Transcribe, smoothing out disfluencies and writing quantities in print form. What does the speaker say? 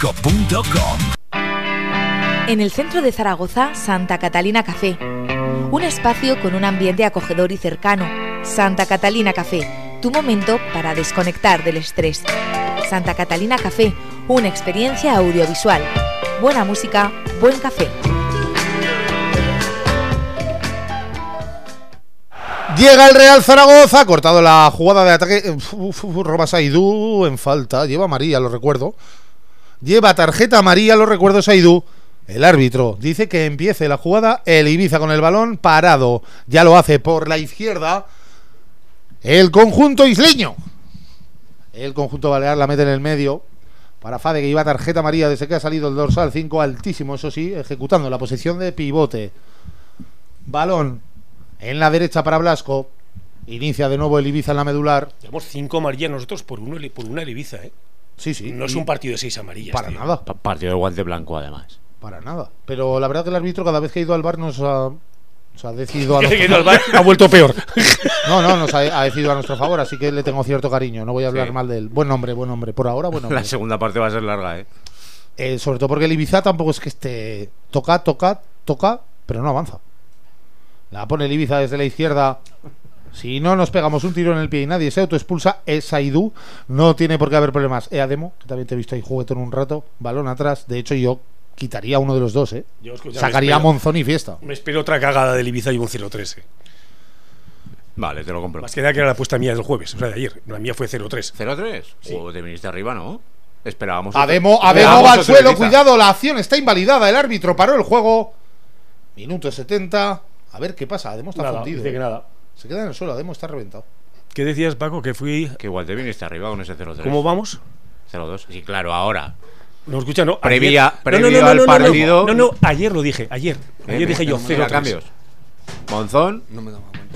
radiomarca.com. En el centro de Zaragoza, Santa Catalina Café. Un espacio con un ambiente acogedor y cercano. Santa Catalina Café, tu momento para desconectar del estrés. Santa Catalina Café, una experiencia audiovisual. Buena música, buen café. Llega el Real Zaragoza, ha cortado la jugada de ataque. Roba Saidú en falta. Lleva amarilla, lo recuerdo. Lleva tarjeta amarilla, lo recuerdo, Saidú. El árbitro dice que empiece la jugada. El Ibiza con el balón parado. Ya lo hace por la izquierda el conjunto isleño. El conjunto balear la mete en el medio para Fade, que lleva tarjeta amarilla desde que ha salido el dorsal 5, altísimo, eso sí, ejecutando la posición de pivote. Balón en la derecha para Blasco. Inicia de nuevo el Ibiza en la medular. Llevamos 5 amarillas nosotros por una el Ibiza, ¿eh? Sí, sí. No es un partido de 6 amarillas. Para tío. nada. Partido de guante blanco, además. Para nada. Pero la verdad que el árbitro, cada vez que ha ido al bar, nos ha decidido a ha vuelto peor. No, nos ha decidido a nuestro favor, así que le tengo cierto cariño. No voy a hablar mal de él. Buen hombre. Por ahora, buen hombre. La segunda parte va a ser larga, Sobre todo porque el Ibiza tampoco es que esté. Toca, pero no avanza. La pone el Ibiza desde la izquierda. Si no nos pegamos un tiro en el pie y nadie se autoexpulsa, es Saidú. No tiene por qué haber problemas. Ademo, que también te he visto ahí juguetón un rato. Balón atrás. De hecho, yo quitaría uno de los dos, Sacaría a Monzón y Fiesta. Me espero otra cagada del Ibiza y un 0-3, Vale, te lo compro. Más que nada que era la apuesta mía del jueves, o sea, de ayer. La mía fue 0-3. ¿0-3? Sí. O te viniste arriba, ¿no? Esperábamos. Ademo va al suelo, cuidado, la acción está invalidada. El árbitro paró el juego. Minuto 70. A ver qué pasa. Ademo está fundido. Dice que nada. Se queda en el suelo, Ademo está reventado. ¿Qué decías, Paco? Que igual te viniste arriba con ese 0-3. ¿Cómo vamos? 0-2. Sí, claro, ahora. No escucha, no. Previo al partido. No, ayer lo dije. Ayer dije yo 0-3. Cambios. Monzón. No me da